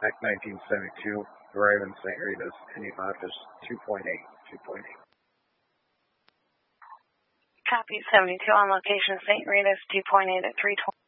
Act 1972, arrive in St. Rita's, Indian office 2.8. Copy 72 on location, St. Rita's 2.8 at 3:20.